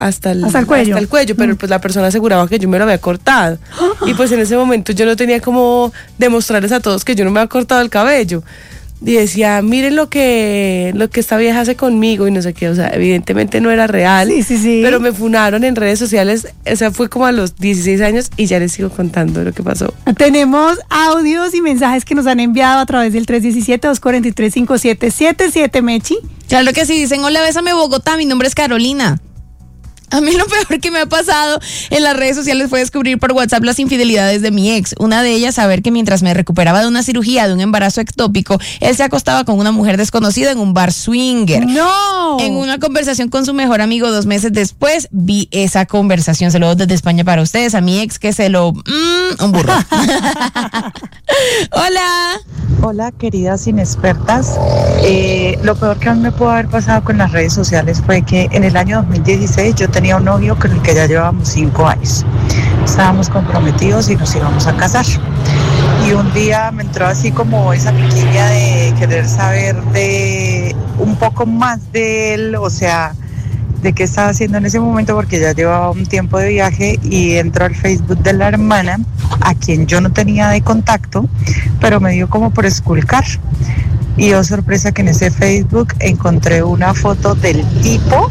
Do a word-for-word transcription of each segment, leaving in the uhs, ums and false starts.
hasta el, hasta el cuello, hasta el cuello pero mm. pues la persona aseguraba que yo me lo había cortado. Y pues en ese momento yo no tenía como demostrarles a todos que yo no me había cortado el cabello. Y decía, miren lo que lo que esta vieja hace conmigo y no sé qué, o sea, evidentemente no era real, sí, sí, sí. Pero me funaron en redes sociales, o sea, fue como a los dieciséis años y ya les sigo contando lo que pasó. Tenemos audios y mensajes que nos han enviado a través del tres uno siete, dos cuatro tres, cinco siete siete siete, Mechi. Claro que sí, dicen, hola, bésame Bogotá, mi nombre es Carolina. A mí lo peor que me ha pasado en las redes sociales fue descubrir por WhatsApp las infidelidades de mi ex. Una de ellas, saber que mientras me recuperaba de una cirugía de un embarazo ectópico, él se acostaba con una mujer desconocida en un bar swinger. ¡No! En una conversación con su mejor amigo dos meses después, vi esa conversación. Saludos desde España para ustedes. A mi ex que se lo... Mmm, un burro. Hola. Hola, queridas inexpertas. Eh, lo peor que a mí me pudo haber pasado con las redes sociales fue que en el año dos mil dieciséis yo tenía un novio con el que ya llevábamos cinco años. Estábamos comprometidos y nos íbamos a casar. Y un día me entró así como esa piquiña de querer saber de un poco más de él, o sea, de qué estaba haciendo en ese momento, porque ya llevaba un tiempo de viaje, y entró al Facebook de la hermana, a quien yo no tenía de contacto, pero me dio como por esculcar. Y oh sorpresa que en ese Facebook encontré una foto del tipo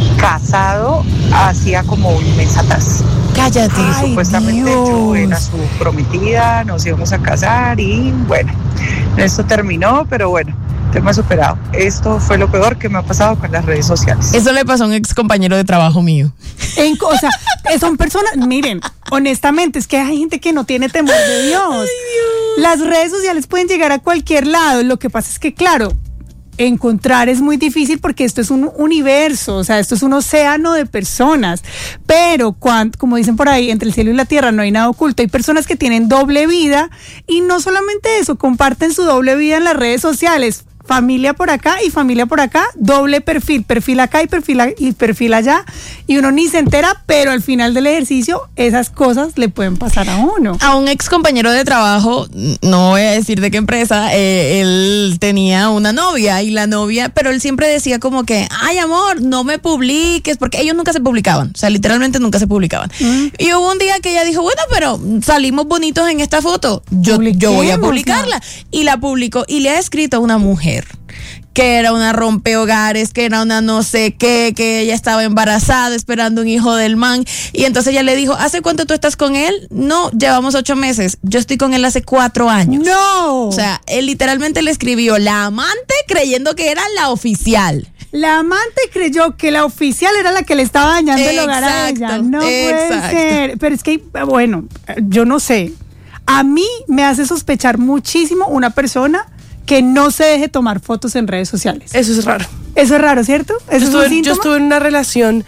casado hacía como un mes atrás. Cállate. Y Ay, supuestamente Dios. yo era su prometida, nos íbamos a casar y bueno, esto terminó, pero bueno, tema superado. Esto fue lo peor que me ha pasado con las redes sociales. Eso le pasó a un ex compañero de trabajo mío. En, o sea, son personas, miren, honestamente, es que hay gente que no tiene temor de Dios. Ay, Dios. Las redes sociales pueden llegar a cualquier lado. Lo que pasa es que, claro, encontrar es muy difícil porque esto es un universo, o sea, esto es un océano de personas. Pero, cuando, como dicen por ahí, entre el cielo y la tierra no hay nada oculto. Hay personas que tienen doble vida y no solamente eso, comparten su doble vida en las redes sociales. Familia por acá y familia por acá, doble perfil, perfil acá y perfil, a, y perfil allá, y uno ni se entera, pero al final del ejercicio esas cosas le pueden pasar a uno. A un ex compañero de trabajo, no voy a decir de qué empresa, eh, él tenía una novia y la novia, pero él siempre decía como que, ay amor, no me publiques, porque ellos nunca se publicaban, o sea, literalmente nunca se publicaban. Mm. Y hubo un día que ella dijo, bueno, pero salimos bonitos en esta foto, yo, yo voy a publicarla, y la publicó, y le ha escrito a una mujer que era una rompehogares, que era una no sé qué, que ella estaba embarazada esperando un hijo del man, y entonces ella le dijo, ¿hace cuánto tú estás con él? No, llevamos ocho meses, yo estoy con él hace cuatro años. No. O sea, él literalmente le escribió la amante creyendo que era la oficial. La amante creyó que la oficial era la que le estaba dañando el hogar a ella. No puede ser. Pero es que, bueno, yo no sé, a mí me hace sospechar muchísimo una persona que no se deje tomar fotos en redes sociales. Eso es raro. Eso es raro, ¿cierto? ¿Eso yo, es estuve, un yo estuve en una relación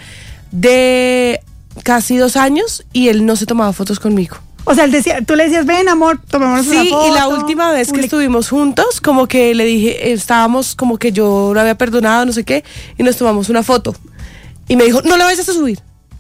de casi dos años y él no se tomaba fotos conmigo. O sea, él decía, tú le decías, ven amor, tomémonos sí, una foto. Sí, y la última vez que estuvimos juntos, como que le dije, estábamos como que yo lo había perdonado, no sé qué, y nos tomamos una foto. Y me dijo, no la vayas a subir.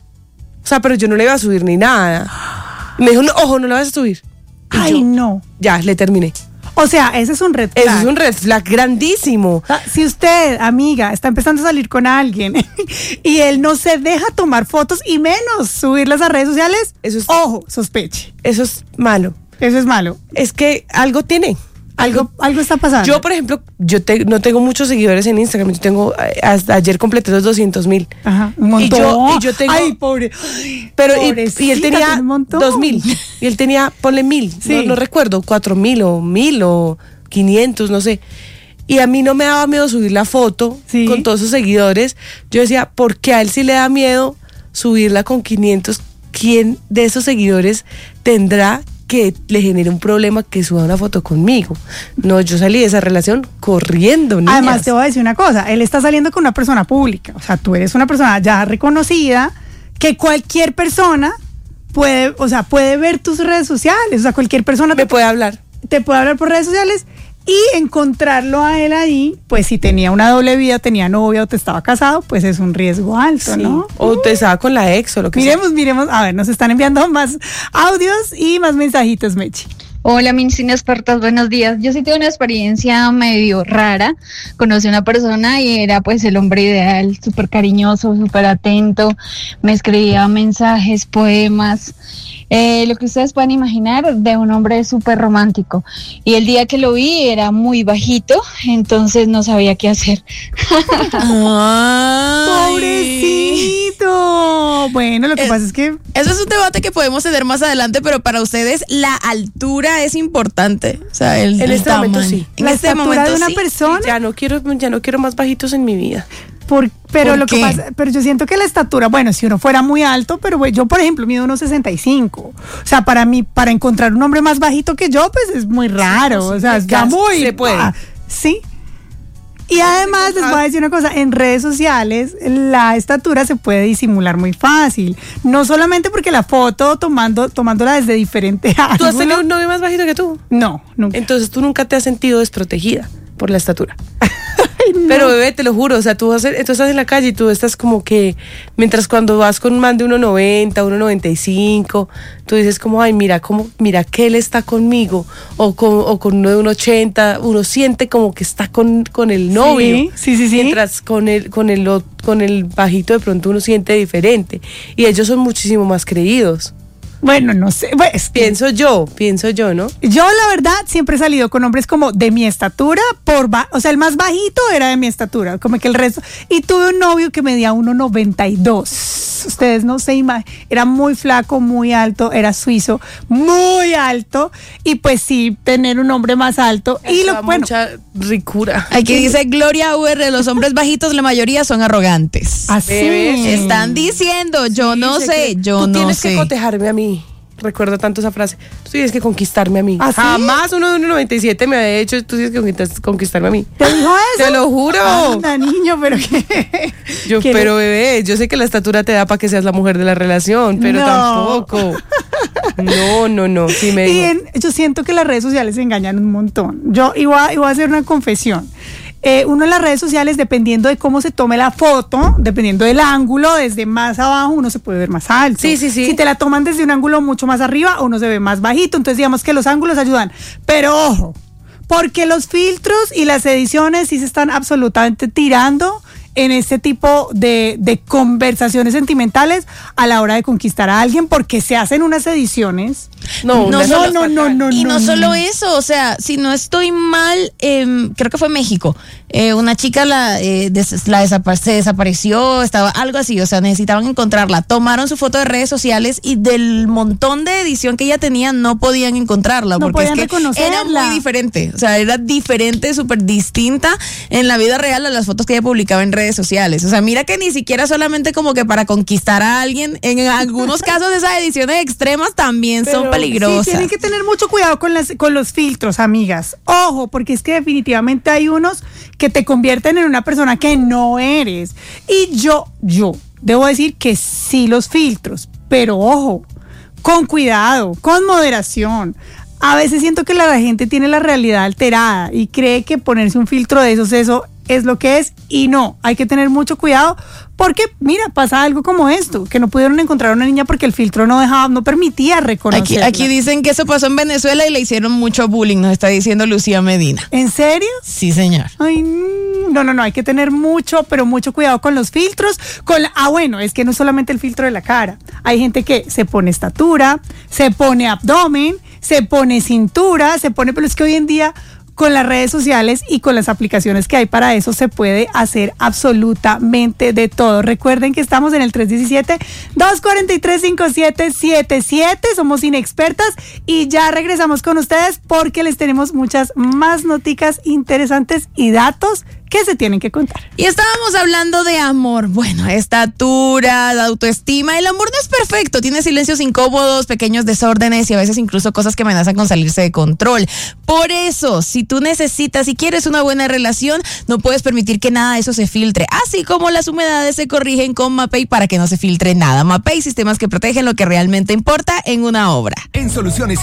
O sea, pero yo no le iba a subir ni nada. Y me dijo, no, ojo, no la vayas a subir. Y Ay, yo, no. Ya, le terminé. O sea, ese es un red flag. Ese es un red flag grandísimo. O sea, si usted, amiga, está empezando a salir con alguien y él no se deja tomar fotos y menos subirlas a redes sociales, eso es, ojo, sospeche. Eso es malo. Eso es malo. Es que algo tiene. Algo, algo está pasando. Yo, por ejemplo, yo te, no tengo muchos seguidores en Instagram. Yo tengo, hasta ayer completé los doscientos mil. Ajá, un montón. Y yo, y yo tengo... Ay, pobre. Pero, y, y él tenía dos mil. Y él tenía, ponle mil. Sí. No, no recuerdo, cuatro mil o mil o quinientos, no sé. Y a mí no me daba miedo subir la foto sí. con todos sus seguidores. Yo decía, ¿por qué a él sí le da miedo subirla con quinientos? ¿Quién de esos seguidores tendrá que le genere un problema que suba una foto conmigo? No, yo salí de esa relación corriendo, niñas. Además, te voy a decir una cosa, él está saliendo con una persona pública, o sea, tú eres una persona ya reconocida, que cualquier persona puede, o sea, puede ver tus redes sociales, o sea, cualquier persona me te puede hablar. Te puede hablar por redes sociales y encontrarlo a él ahí, pues si tenía una doble vida, tenía novia o te estaba casado, pues es un riesgo alto, sí. ¿no? O te estaba con la ex o lo que miremos, sea. Miremos, miremos, a ver, nos están enviando más audios y más mensajitos, Mechi. Hola, mis inexpertas, buenos días. Yo sí tuve una experiencia medio rara. Conocí a una persona y era pues el hombre ideal, súper cariñoso, súper atento. Me escribía mensajes, poemas, eh, lo que ustedes puedan imaginar de un hombre súper romántico. Y el día que lo vi era muy bajito, entonces no sabía qué hacer. ¡Pobrecito! Bueno, lo que es, pasa es que... Eso es un debate que podemos tener más adelante, pero para ustedes la altura es importante. O sea, el, en el este tamaño. momento sí. En la este estatura momento de una sí. persona... Ya no quiero, ya no quiero más bajitos en mi vida. Por, pero ¿Por lo qué? que pasa, pero yo siento que la estatura, bueno, si uno fuera muy alto, pero bueno, yo por ejemplo mido uno sesenta y cinco. O sea, para mí, para encontrar un hombre más bajito que yo, pues es muy raro. Sí, o sea, es ya muy... Se puede. Ah, sí. Y además les voy a decir una cosa, en redes sociales la estatura se puede disimular muy fácil. No solamente porque la foto tomando, tomándola desde diferente ángulo. ¿Tú has tenido un novio más bajito que tú? No, nunca. Entonces tú nunca te has sentido desprotegida por la estatura. Ay, no. Pero bebé, te lo juro, o sea, tú, vas, tú estás en la calle y tú estás como que, mientras cuando vas con más de uno noventa, uno noventa y cinco, tú dices como, ay, mira, cómo, mira que él está conmigo, o con, o con uno de uno ochenta, uno siente como que está con, con el novio. Sí, sí, sí, sí. Mientras con el, con el, con el bajito de pronto uno siente diferente. Y ellos son muchísimo más creídos. Bueno, no sé, pues, Pienso yo, pienso yo, ¿no? yo la verdad siempre he salido con hombres como de mi estatura, por ba- o sea, el más bajito era de mi estatura, como que el resto, y tuve un novio que medía uno noventa y dos, ustedes no se imaginan, era muy flaco, muy alto, era suizo, muy alto, y pues sí, tener un hombre más alto, y Eso lo da bueno, mucha ricura. Aquí dice Gloria U R, los hombres bajitos la mayoría son arrogantes. así, Bebé, Están diciendo, yo Sí, no sé sé, que yo tú no tienes sé. que cotejarme a mí. Recuerdo tanto esa frase. Tú tienes que conquistarme a mí. ¿Ah, sí? Jamás uno de uno noventa y siete me había hecho, tú tienes que conquistar- conquistarme a mí. ¿te dijo eso? Te lo juro. Anda, niño, pero que... Yo, que pero bebé, yo sé que la estatura te da para que seas la mujer de la relación, pero No. tampoco. No, no, no. Sí me Y dijo. en- yo siento que las redes sociales engañan un montón. Yo iba, iba a hacer una confesión. Eh, uno en las redes sociales, dependiendo de cómo se tome la foto, dependiendo del ángulo, desde más abajo uno se puede ver más alto. Sí, sí, sí. Si te la toman desde un ángulo mucho más arriba, uno se ve más bajito. Entonces digamos que los ángulos ayudan. Pero ojo, porque los filtros y las ediciones sí se están absolutamente tirando en este tipo de, de conversaciones sentimentales a la hora de conquistar a alguien, porque se hacen unas ediciones. No, No, una no, sola no, no, fatal. no, Y no no, solo no. eso, o sea, si no estoy mal, eh, creo que fue México, eh, una chica la, eh, des- la desapa- se desapareció, estaba algo así, o sea, necesitaban encontrarla. Tomaron su foto de redes sociales y del montón de edición que ella tenía no podían encontrarla, No porque es podían que reconocerla. era muy diferente, o sea, era diferente, súper distinta en la vida real a las fotos que ella publicaba en redes sociales. O sea, mira que ni siquiera solamente como que para conquistar a alguien, en algunos casos esas ediciones extremas también son Pero peligrosas. Sí, tienen que tener mucho cuidado con, las, con los filtros, amigas. Ojo, porque es que definitivamente hay unos que te convierten en una persona que no eres. Y yo, yo, debo decir que sí los filtros, pero ojo, con cuidado, con moderación. A veces siento que la gente tiene la realidad alterada y cree que ponerse un filtro de esos, eso es lo que es, y no, hay que tener mucho cuidado porque, mira, pasa algo como esto, que no pudieron encontrar a una niña porque el filtro no dejaba, no permitía Aquí, reconocerla. aquí dicen que eso pasó en Venezuela y le hicieron mucho bullying, nos está diciendo Lucía Medina. ¿En serio? Sí, señor. Ay, no, no, no, hay que tener mucho, pero mucho cuidado con los filtros. Con la- ah, bueno, es que no es solamente el filtro de la cara. Hay gente que se pone estatura, se pone abdomen, se pone cintura, se pone, pero es que hoy en día con las redes sociales y con las aplicaciones que hay para eso se puede hacer absolutamente de todo. Recuerden que estamos en el tres uno siete, dos cuatro tres, cinco siete siete siete. Somos inexpertas y ya regresamos con ustedes porque les tenemos muchas más noticas interesantes y datos que se tienen que contar. Y estábamos hablando de amor. Bueno, estatura, de autoestima. El amor no es perfecto. Tiene silencios incómodos, pequeños desórdenes y a veces incluso cosas que amenazan con salirse de control. Por eso, si tú necesitas y quieres una buena relación, no puedes permitir que nada de eso se filtre. Así como las humedades se corrigen con Mapei para que no se filtre nada. Mapei, sistemas que protegen lo que realmente importa en una obra. En Soluciones